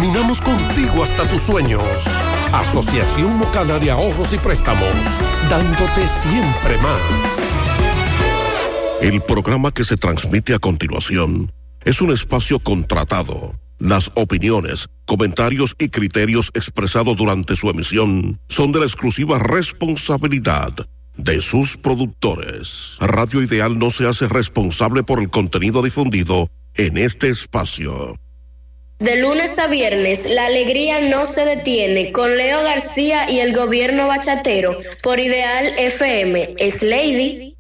caminamos contigo hasta tus sueños. Asociación Mocana de Ahorros y Préstamos, dándote siempre más. El programa que se transmite a continuación es un espacio contratado. Las opiniones, comentarios y criterios expresados durante su emisión son de la exclusiva responsabilidad de sus productores. Radio Ideal no se hace responsable por el contenido difundido en este espacio. De lunes a viernes, la alegría no se detiene con Leo García y el gobierno bachatero por Ideal FM. Es Lady.